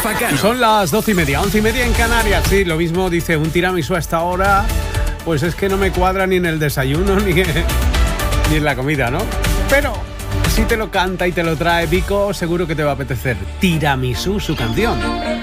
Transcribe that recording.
Rafa Cano. Son las 12:30, 11:30 en Canarias. Sí, lo mismo dice un tiramisú a esta hora. Pues es que no me cuadra ni en el desayuno ni en la comida, ¿no? Pero si te lo canta y te lo trae Vico, seguro que te va a apetecer. Tiramisú, su canción.